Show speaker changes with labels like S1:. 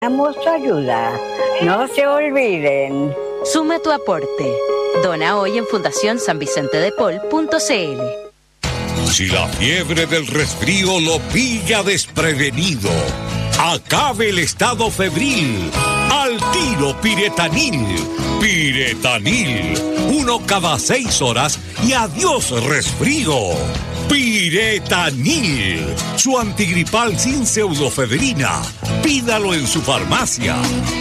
S1: Damos ayuda. No se olviden.
S2: Suma tu aporte. Dona hoy en fundacionsanvicentedepol.cl.
S3: Si la fiebre del resfrío lo pilla desprevenido, acabe el estado febril. Al tiro Piretanil. Piretanil. 1 cada 6 horas y adiós resfrío. Piretanil. Su antigripal sin pseudofedrina. Pídalo en su farmacia.